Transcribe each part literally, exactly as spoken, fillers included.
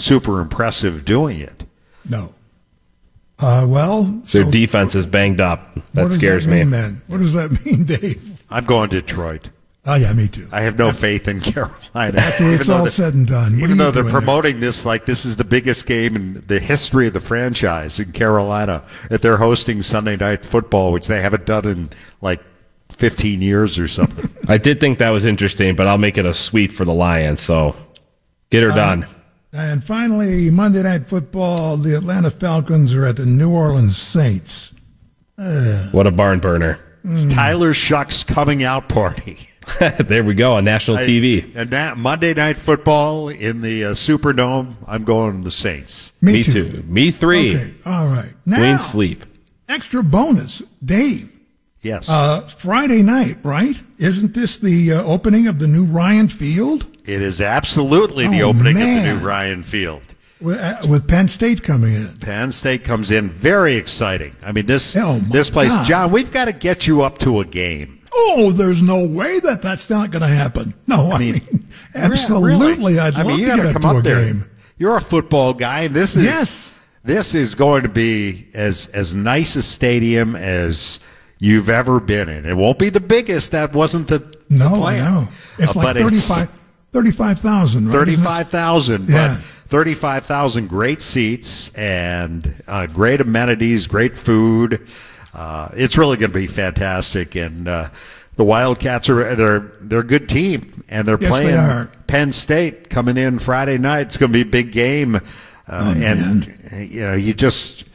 super impressive doing it. No. Uh, well, their so defense is banged up. That what does scares that mean, me. Then? What does that mean, Dave? I'm going Detroit. Oh, yeah, me too. I have no faith in Carolina. After it's all said and done. Even though they're promoting this like this is the biggest game in the history of the franchise in Carolina, that they're hosting Sunday Night Football, which they haven't done in like fifteen years or something. I did think that was interesting, but I'll make it a sweep for the Lions, so get her uh, done. And finally, Monday Night Football, the Atlanta Falcons are at the New Orleans Saints. Uh, what a barn burner. It's mm. Tyler Shuck's coming out party. There we go on national T V. I, and that Monday Night Football in the uh, Superdome, I'm going to the Saints. Me, Me too. too. Me three. Okay, all right. Now, Wayne sleep. Extra bonus, Dave. Yes. Uh, Friday night, right? Isn't this the uh, opening of the new Ryan Field? It is absolutely the oh, opening man. of the new Ryan Field. With, uh, with Penn State coming in. Penn State comes in. Very exciting. I mean, this oh this place, God. John, we've got to get you up to a game. Oh, there's no way that that's not going to happen. No, I, I mean, mean, absolutely. Really? I'd I love mean, you to get come up to up a there. game. You're a football guy. This is yes. This is going to be as as nice a stadium as you've ever been in. It won't be the biggest. That wasn't the, no, the plan. I know. It's uh, like thirty-five, thirty-five thousand, right? thirty-five thousand, yeah. but thirty-five thousand great seats and uh, great amenities, great food. Uh, it's really going to be fantastic, and uh, the Wildcats are they're they're a good team, and they're yes, playing they are. Penn State coming in Friday night. It's going to be a big game, uh, oh, and man. you know you just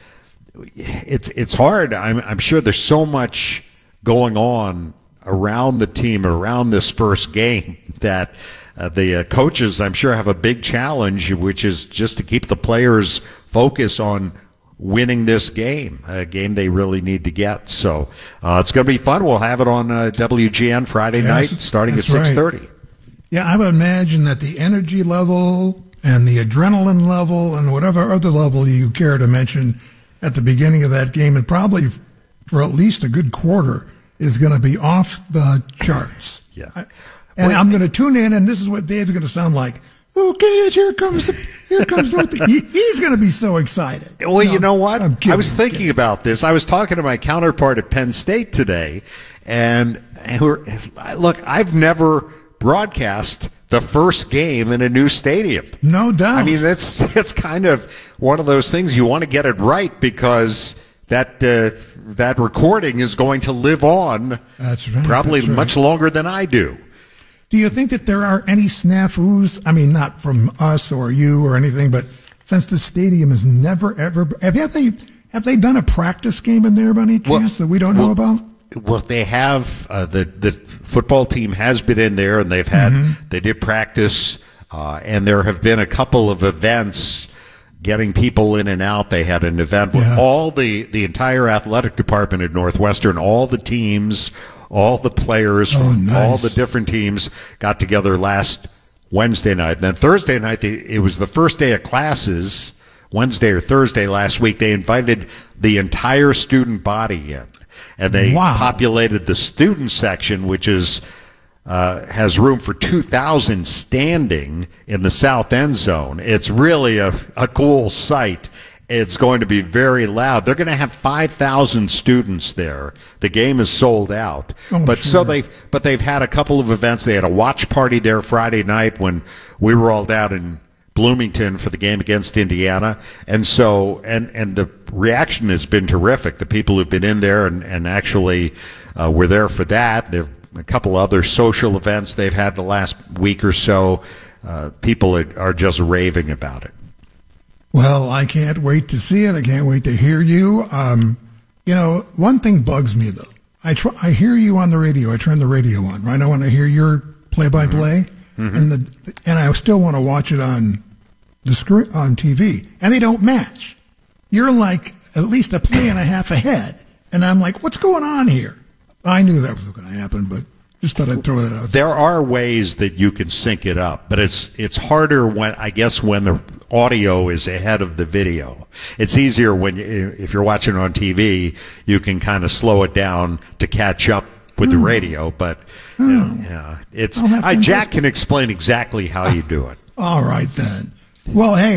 it's it's hard. I'm I'm sure there's so much going on around the team, around this first game that. Uh, the uh, coaches, I'm sure, have a big challenge, which is just to keep the players focused on winning this game, a game they really need to get. So uh, it's going to be fun. We'll have it on uh, W G N Friday yes, night starting at six thirty. Right. Yeah, I would imagine that the energy level and the adrenaline level and whatever other level you care to mention at the beginning of that game, and probably for at least a good quarter, is going to be off the charts. Yeah. I, And I'm going to tune in, and this is what Dave's going to sound like. Okay, here comes the, here comes North. He, he's going to be so excited. Well, no, you know what? Kidding, I was thinking about this. I was talking to my counterpart at Penn State today, and, and we're, look, I've never broadcast the first game in a new stadium. No doubt. I mean, that's that's kind of one of those things you want to get it right because that uh, that recording is going to live on. That's right. Probably that's right. much longer than I do. Do you think that there are any snafus? I mean, not from us or you or anything, but since the stadium has never ever have, have they have they done a practice game in there by any chance well, that we don't well, know about? Well, they have. Uh, the the football team has been in there, and they've had mm-hmm. they did practice, uh, and there have been a couple of events getting people in and out. They had an event with yeah. all the the entire athletic department at Northwestern, all the teams. All the players oh, from nice. all the different teams got together last Wednesday night. And then Thursday night, they, it was the first day of classes, Wednesday or Thursday last week. They invited the entire student body in. And they wow. populated the student section, which is uh, has room for two thousand standing in the south end zone. It's really a, a cool sight. It's going to be very loud. They're going to have five thousand students there. The game is sold out. Oh, but sure. so they've but they've had a couple of events. They had a watch party there Friday night when we were all down in Bloomington for the game against Indiana. And so and and the reaction has been terrific. The people who've been in there and, and actually uh, were there for that. There are a couple other social events they've had the last week or so. Uh, people are, are just raving about it. Well, I can't wait to see it. I can't wait to hear you. Um, you know, one thing bugs me though. I try, I hear you on the radio. I turn the radio on, right? I want to hear your play-by-play, mm-hmm. and the and I still want to watch it on the screen on T V, and they don't match. You're like at least a play and a half ahead, and I'm like, what's going on here? I knew that was going to happen, but just thought I'd throw that out there. There are ways that you can sync it up, but it's it's harder when I guess when the audio is ahead of the video. It's easier when you, if you're watching it on T V, you can kind of slow it down to catch up with oh. the radio. But oh. you know, yeah, it's I, Jack can explain exactly how you do it. All right then. Well, hey.